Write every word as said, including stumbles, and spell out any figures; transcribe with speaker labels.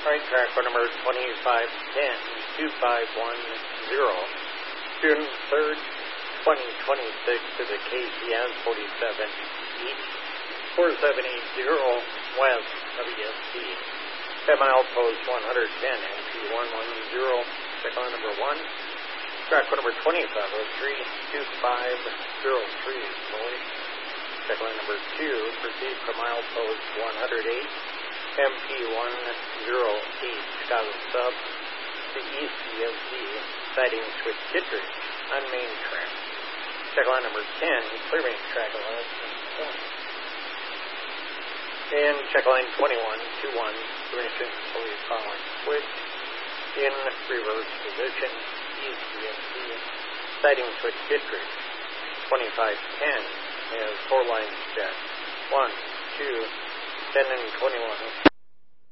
Speaker 1: Right track for number twenty-five ten, two five one zero. June third, twenty twenty-six to the K C S forty-seven East, four seven eight zero West W S T. At milepost one ten, N P one one zero, check line number one. Track for number twenty-five oh three, two five zero three, Floyd. Check line number two, proceed from milepost one oh eight, M P one oh eight, Chicago Sub, to East D S D, sidings with Kittredge on main track. Check line number ten, clearing track eleven point. And check line twenty-one, two one, ignition, fully following switch, in reverse position, East D S D, sidings with Kittredge, twenty-five ten, has four lines set, one, two, ten and twenty-one.